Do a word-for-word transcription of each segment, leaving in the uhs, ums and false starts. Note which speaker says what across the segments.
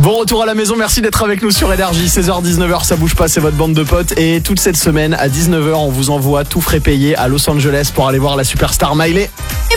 Speaker 1: Bon retour à la maison, merci d'être avec nous sur Énergie. seize heures dix-neuf heures, ça bouge pas, c'est votre bande de potes. Et toute cette semaine à dix-neuf heures, on vous envoie tout frais payé à Los Angeles pour aller voir la superstar Miley.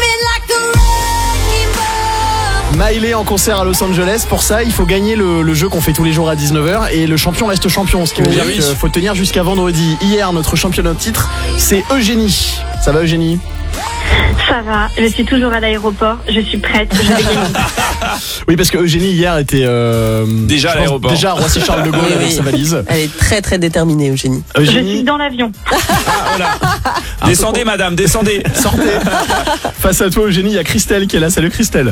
Speaker 1: Miley en concert à Los Angeles. Pour ça, il faut gagner le, le jeu qu'on fait tous les jours à dix-neuf heures. Et le champion reste champion, ce qui veut
Speaker 2: Oui,
Speaker 1: dire
Speaker 2: oui.
Speaker 1: qu'il faut tenir jusqu'à vendredi. Hier, notre championne de titre, c'est Eugénie. Ça va Eugénie ?
Speaker 3: Ça va, je suis toujours à l'aéroport, je suis prête, je vais gagner.
Speaker 1: Oui, parce que Eugénie hier était euh,
Speaker 2: Déjà à
Speaker 1: je pense,
Speaker 2: l'aéroport.
Speaker 1: Déjà à Roissy-Charles de Gaulle
Speaker 4: Oui,
Speaker 1: avec
Speaker 4: oui.
Speaker 1: sa valise.
Speaker 4: Elle est très très déterminée, Eugénie.
Speaker 3: Je suis
Speaker 1: Eugénie,
Speaker 3: dans l'avion.
Speaker 2: Descendez, madame, descendez.
Speaker 1: sortez. Face à toi, Eugénie, il y a Christelle qui est là. Salut Christelle.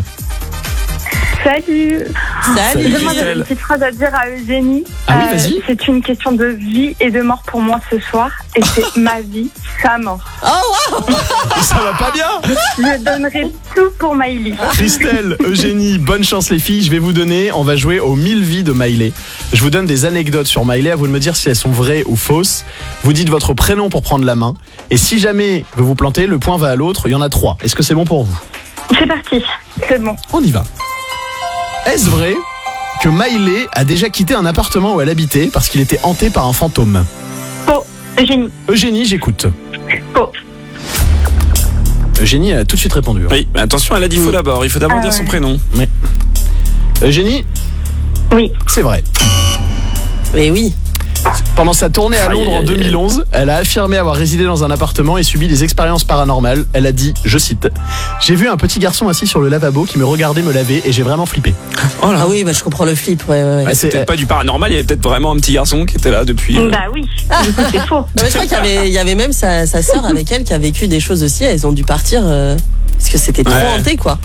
Speaker 3: Salut.
Speaker 4: Salut.
Speaker 3: Moi, j'avais
Speaker 2: Christelle.
Speaker 3: une petite phrase à dire à Eugénie.
Speaker 1: Ah oui, vas-y.
Speaker 3: C'est une question de vie et de mort pour moi ce soir. Et c'est ma vie, sa mort.
Speaker 4: Oh wow.
Speaker 1: Ça va pas bien.
Speaker 3: Je donnerai tout pour Miley.
Speaker 1: Christelle, Eugénie, bonne chance les filles. Je vais vous donner, on va jouer aux mille vies de Miley. Je vous donne des anecdotes sur Miley. À vous de me dire si elles sont vraies ou fausses. Vous dites votre prénom pour prendre la main. Et si jamais vous vous plantez, le point va à l'autre. Il y en a trois. Est-ce que c'est bon pour vous ?
Speaker 3: C'est parti, c'est bon.
Speaker 1: On y va. Est-ce vrai que Miley a déjà quitté un appartement où elle habitait parce qu'il était hanté par un fantôme ?
Speaker 3: Faux, Eugénie.
Speaker 1: Eugénie, j'écoute.
Speaker 3: Faux.
Speaker 1: Eugénie a tout de suite répondu.
Speaker 2: Oui, mais attention, elle a dit faux d'abord. Il faut d'abord
Speaker 3: Ah
Speaker 2: dire
Speaker 3: ouais.
Speaker 2: son prénom.
Speaker 1: Eugénie,
Speaker 3: Oui.
Speaker 1: c'est vrai.
Speaker 4: Mais oui.
Speaker 1: Pendant sa tournée à
Speaker 2: Aïe,
Speaker 1: Londres en
Speaker 2: aïe, aïe.
Speaker 1: deux mille onze, elle a affirmé avoir résidé dans un appartement et subi des expériences paranormales. Elle a dit, je cite, « J'ai vu un petit garçon assis sur le lavabo qui me regardait me laver et j'ai vraiment flippé.
Speaker 2: Oh là.
Speaker 4: Ah oui, bah, je comprends le flip. Ouais, ouais, ouais.
Speaker 1: Bah,
Speaker 2: C'est peut-être pas du paranormal, il y avait peut-être vraiment un petit garçon qui était là depuis. euh,
Speaker 3: Bah oui, du coup, c'est faux.
Speaker 4: Non, mais je crois qu'il y avait, il y avait même sa, sa sœur avec elle qui a vécu des choses aussi. Elles ont dû partir euh, parce que c'était trop
Speaker 2: Ouais.
Speaker 4: hanté, quoi.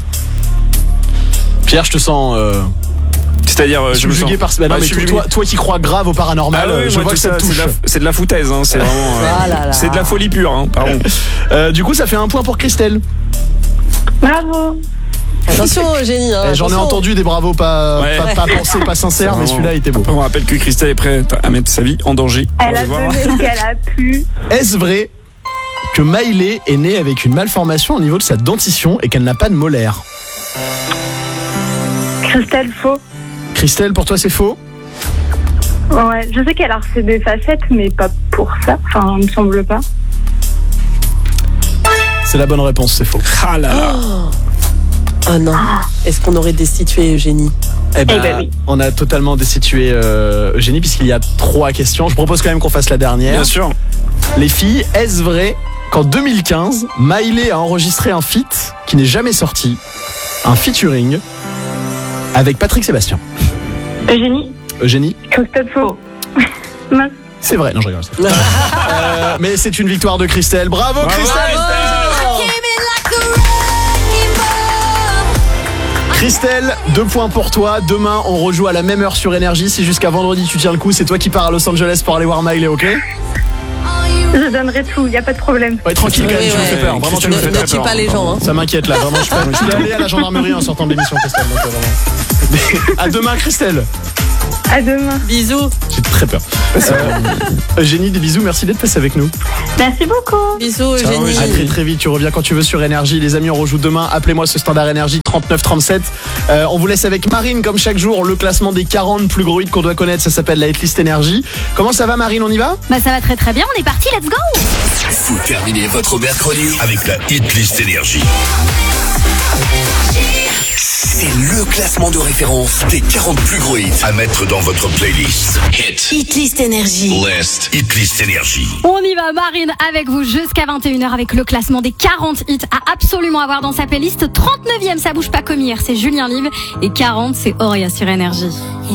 Speaker 1: Pierre, je te sens euh,
Speaker 2: C'est-à-dire, euh, je me sens.
Speaker 1: subjugué par... Bah non,
Speaker 2: Ouais,
Speaker 1: mais
Speaker 2: subjugué.
Speaker 1: toi, toi qui crois grave au paranormal,
Speaker 2: Ah oui,
Speaker 1: je
Speaker 2: moi,
Speaker 1: vois
Speaker 2: tout
Speaker 1: que ça
Speaker 2: ça,
Speaker 1: te
Speaker 2: c'est
Speaker 1: touche.
Speaker 2: de, la, c'est de la foutaise, hein, c'est vraiment. euh,
Speaker 4: Ah là là.
Speaker 2: C'est de la folie pure, hein, pardon.
Speaker 1: Euh, du coup, ça fait un point pour Christelle.
Speaker 3: Bravo.
Speaker 4: Attention, Eugénie. Hein,
Speaker 1: Eh, J'en ai
Speaker 4: attention.
Speaker 1: entendu des bravos pas,
Speaker 2: Ouais.
Speaker 1: pas, pas pensés, pas sincères,
Speaker 2: C'est
Speaker 1: mais
Speaker 2: vraiment-
Speaker 1: celui-là était beau.
Speaker 2: Après, on rappelle que Christelle est prête à mettre sa vie en danger.
Speaker 3: Elle
Speaker 2: On
Speaker 3: a
Speaker 2: va voir.
Speaker 3: donné ce qu'elle a pu.
Speaker 1: Est-ce vrai que Miley est née avec une malformation au niveau de sa dentition et qu'elle n'a pas de molaire ?
Speaker 3: Christelle, faux.
Speaker 1: Christelle, pour toi, c'est faux ?
Speaker 3: Ouais, je sais qu'elle a reçu des facettes, mais pas pour ça. Enfin, il me semble pas.
Speaker 1: C'est la bonne réponse, c'est faux.
Speaker 2: Ah là là.
Speaker 4: Oh non. Est-ce qu'on aurait destitué Eugénie?
Speaker 1: Eh ben,
Speaker 3: Eh ben oui.
Speaker 1: on a totalement destitué euh, Eugénie puisqu'il y a trois questions. Je propose quand même qu'on fasse la dernière.
Speaker 2: Bien sûr.
Speaker 1: Les filles, est-ce vrai qu'en deux mille quinze, Miley a enregistré un feat qui n'est jamais sorti, un featuring avec Patrick Sébastien?
Speaker 3: Eugénie,
Speaker 1: Eugénie,
Speaker 3: Christelle, faux. Mince.
Speaker 1: c'est vrai. Non, je rigole. Euh, mais c'est une victoire de Christelle. Bravo,
Speaker 2: Bravo,
Speaker 1: Christelle. Christelle, deux points pour toi. Demain, on rejoue à la même heure sur Énergie. Si jusqu'à vendredi tu tiens le coup, c'est toi qui pars à Los Angeles pour aller voir Miley, ok?
Speaker 3: Je donnerai tout, il n'y a pas de problème.
Speaker 1: Ouais, tranquille quand même,
Speaker 4: Oui,
Speaker 1: tu me
Speaker 4: ouais.
Speaker 1: fais peur. Vraiment, tu me
Speaker 4: Ne,
Speaker 1: fais
Speaker 4: ne
Speaker 1: très
Speaker 4: tue
Speaker 1: peur.
Speaker 4: pas les gens. Hein.
Speaker 1: Ça m'inquiète là, vraiment. Je suis je suis allé à la gendarmerie en sortant de l'émission, Christelle. Donc, euh, vraiment. À demain, Christelle.
Speaker 3: À demain.
Speaker 4: Bisous.
Speaker 1: J'ai très peur. Euh, Eugénie, des bisous. Merci d'être passée avec nous.
Speaker 3: Merci beaucoup.
Speaker 4: Bisous, Eugénie.
Speaker 1: À très très vite. Tu reviens quand tu veux sur Énergie. Les amis, on rejoue demain. Appelez-moi ce standard Énergie trente-neuf trente-sept. Euh, on vous laisse avec Marine comme chaque jour. Le classement des quarante plus gros hits qu'on doit connaître. Ça s'appelle la hitlist Énergie. Comment ça va, Marine? On y va?
Speaker 5: Bah ça va très très bien, on est parti, let's go!
Speaker 6: Vous terminez votre mercredi avec la Hitlist Énergie. C'est le classement de référence des quarante plus gros hits à mettre dans votre playlist. Hit
Speaker 5: Hitlist Énergie.
Speaker 6: List. Hitlist Énergie.
Speaker 5: On y va, Marine, avec vous jusqu'à vingt et une heures avec le classement des quarante hits à absolument avoir dans sa playlist. trente-neuvième, ça bouge pas comme hier, c'est Julien Live. Et quarante, c'est Auria sur Énergie.